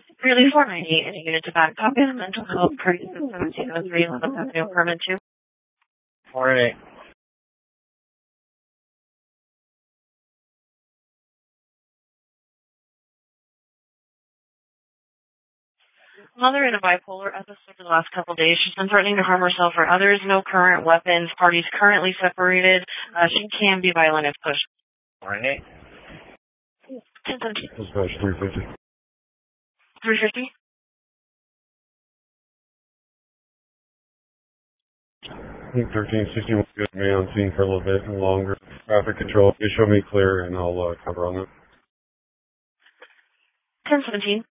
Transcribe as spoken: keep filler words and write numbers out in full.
Really four ninety-eight in a unit to back copy of mental health crisis seventeen oh three eleventh Avenue apartment two. four eight. Mother in a bipolar episode for the last couple of days. She's been threatening to harm herself or others. No current weapons. Parties currently separated. Uh, she can be violent if pushed. four eight. ten seventeen. Dispatch three fifty. three fifty. thirteen sixty-one, good me on scene for a little bit longer. Traffic control, you show me clear and I'll uh, cover on that. ten seventeen.